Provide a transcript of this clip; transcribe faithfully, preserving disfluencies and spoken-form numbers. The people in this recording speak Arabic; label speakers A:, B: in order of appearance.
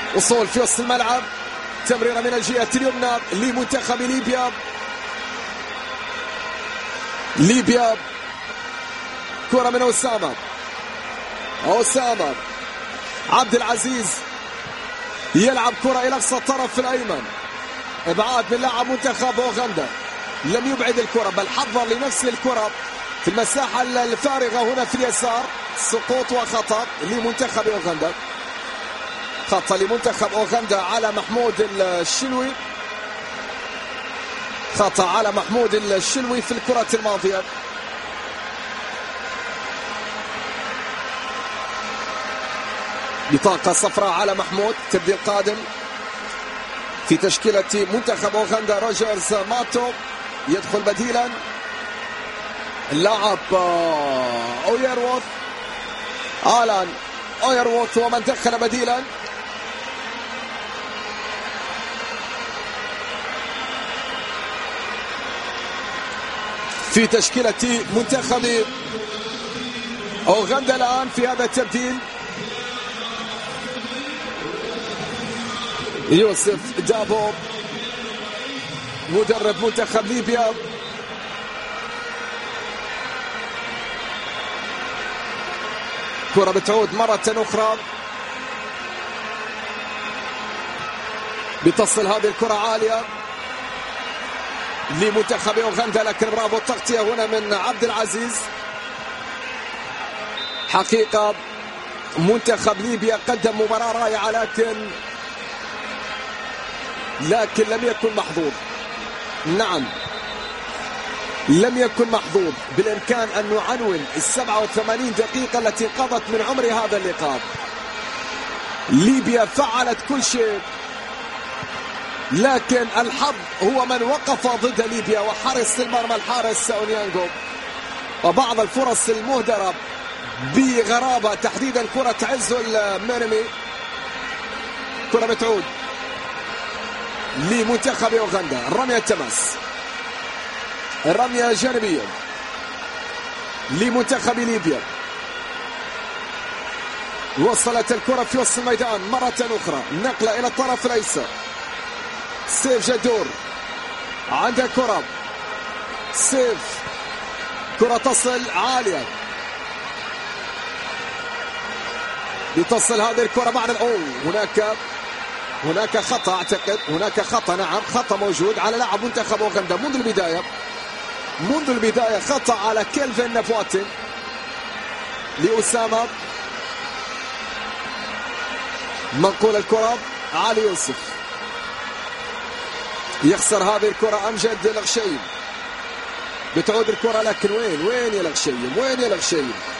A: وصول في وسط الملعب، تمريرة من الجهة اليمنى لمنتخب ليبيا. ليبيا كرة من أسامة، أسامة عبد العزيز يلعب كرة إلى أقصى الطرف الأيمن، إبعاد من لاعب منتخب أوغندا، لم يبعد الكرة بل حضر لنفسه الكرة في المساحة الفارغة هنا في اليسار. سقوط وخطأ لمنتخب أوغندا، خطأ لمنتخب أوغندا على محمود الشلوي، خطأ على محمود الشلوي في الكرة الماضية. بطاقة صفراء على محمود. تبديل قادم في تشكيلة منتخب أوغندا، روجرز ماتو يدخل بديلا اللاعب أويروث، آلان أويروث ومن دخل بديلا في تشكيلة منتخب أوغندا الآن في هذا التبديل. يوسف دابو مدرب منتخب ليبيا، كرة بتعود مرة أخرى، بتصل هذه الكرة عالية لمنتخب أوغندا، لكن برافو التغطية هنا من عبد العزيز. حقيقة منتخب ليبيا قدم مباراة رائعة، لكن لكن لم يكن محظوظ. نعم لم يكن محظوظ. بالإمكان أن نعنون السبعة وثمانين دقيقة التي قضت من عمر هذا اللقاء. ليبيا فعلت كل شيء، لكن الحظ هو من وقف ضد ليبيا، وحارس المرمى الحارس أونيانغو، وبعض الفرص المهدرة بغرابة، تحديدا كرة عزو الميرمي. كرة بتعود لمنتخب أوغندا، رمية تماس، رمية جانبية لمنتخب ليبيا. وصلت الكرة في وسط الميدان مرة أخرى، نقلة إلى الطرف الأيسر. سيف جدور عنده كرة، سيف كرة تصل عالية، يتصل هذه الكرة بعد الأول. هناك هناك خطأ، أعتقد هناك خطأ، نعم خطأ موجود على لاعب منتخب أوغندا منذ البداية. منذ البداية خطأ على كيلفين نافواتين لأسامة. منقول الكرة علي يوسف، يخسر هذه الكرة أمجد الغشيم. بتعود الكرة، لكن وين وين يا الغشيم، وين يا الغشيم.